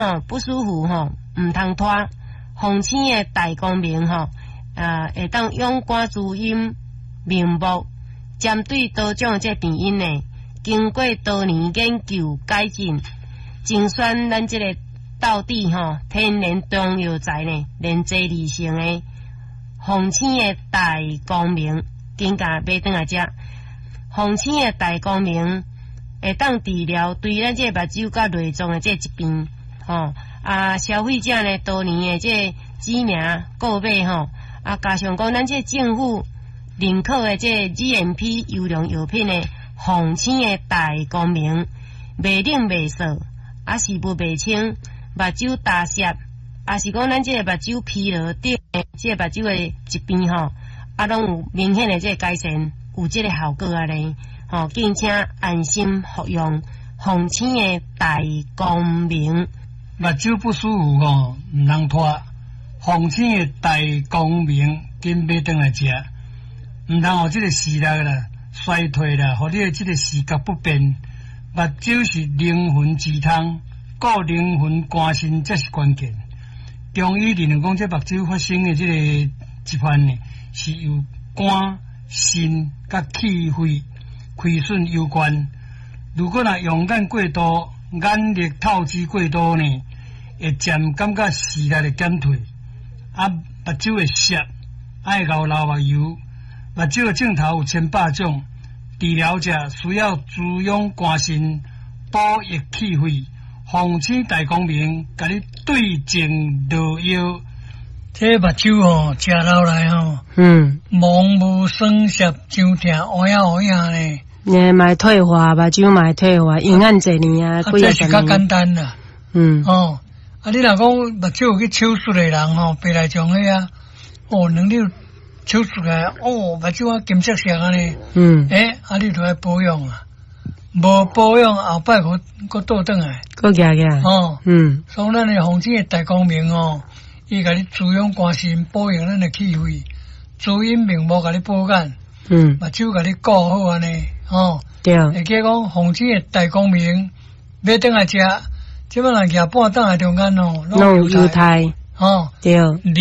不舒服唔通拖。红星的大光明会当勇敢滋阴明目，针对多种这病因呢，经过多年研究改进，精选咱这个道地天然中药材呢，连接而成的红星的大光明，更加买转来食。红星的大光明会当治疗对咱这目睭甲内脏的这疾病消费者呢多年的这知名购买加上讲咱这政府认可的这 GMP 优良药品的红星的大光明，袂冷袂涩，是不袂清，目睭大涩，是讲咱这目睭疲劳等这目睭的疾病拢有明显的这改善，有这个效果咧敬请安心服用红星的大光明。 目睭不舒服唔通拖，红星的大光明紧买转来食，唔通互这个视力啦衰退啦，互你的这个视觉不便。目睭是灵魂之汤，顾灵魂肝肾才是关键。中医认为讲，这目睭发生的这个疾患呢，是由肝、肾甲气血亏损有关。如果用眼过度、眼力透支过度呢，会渐感觉视力的减退，目睭会涩，爱流目油。目睭的镜头有千百种，治疗者需要滋养肝肾、补益气血。红星大光明，甲你对症落药。这目睭食落来蒙雾酸涩，伤痛，乌呀呢。 卖退化，目睭卖退化，用眼一年啊，几这是较简单啦。你若讲目睭有去手术的人白内障迄两粒手术来，目睭金色色安尼。你就要保养啊，无保养后摆佫倒转来， 佫夹夹。 所以咱的红星的大光明伊甲你滋养肝肾，保养咱的气血，滋阴明目，甲你保眼。目睭甲你顾好安尼。 对。 会记讲红星的大光明，买转来食，即摆人举半档的中间拢有油菜。 对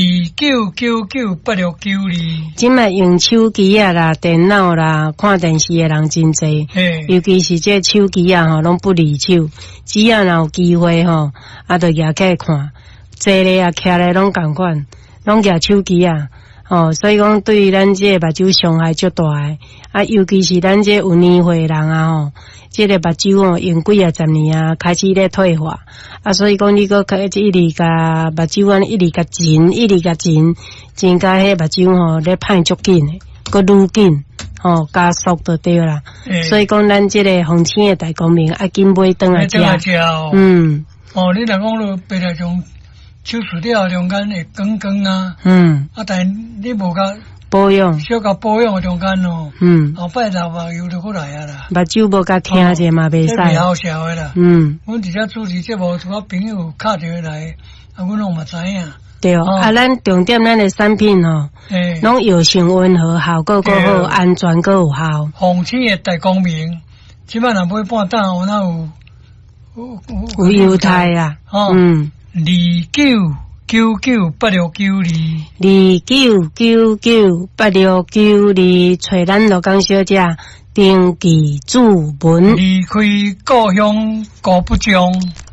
，29998692。 今麦用手机啦、电脑啦、看电视的人真侪，尤其是这手机拢不离手，只要若有机会就举起来看，坐咧徛咧拢共款，拢举手机所以讲对于咱这目睭伤害足大的，尤其是咱这有年岁的人这个目睭用几啊十年开始咧退化所以讲你个一直甲目睭一直甲紧，真甲迄目睭咧歹足紧的，个愈紧加速就对啦。所以讲咱这个红星的大光明紧买转来食。 你若讲落白内障手术了中间会光光但你无甲保养， 小甲保养中间后摆流目油就过来啦。 目睭无甲听者嘛袂使。 这袂好笑的啦。阮伫遮主持节目，拄啊朋友敲电话来，阮拢嘛知影。 对咱重点咱的产品拢药性温和，效果够好，安全够有效。 红星的大光明，即摆若买半档， 有油菜啊。29998692，29998692，找咱罗江小姐登记注文， 离开故乡顾不终。